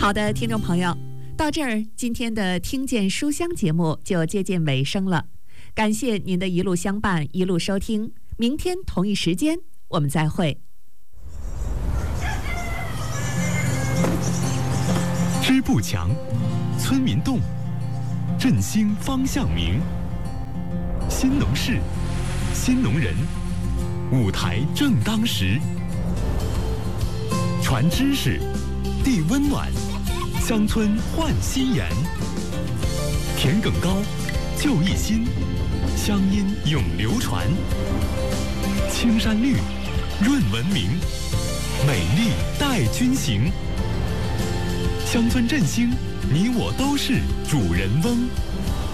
好的，听众朋友，到这儿，今天的听见书香节目就接近尾声了。感谢您的一路相伴，一路收听。明天同一时间，我们再会。 支部强，村民动，振兴方向明。新农事，新农人，舞台正当时。传知识，递温暖，乡村焕新颜。田埂高，就一心，乡音永流传。青山绿，润文明，美丽带军行。乡村振兴，你我都是主人翁。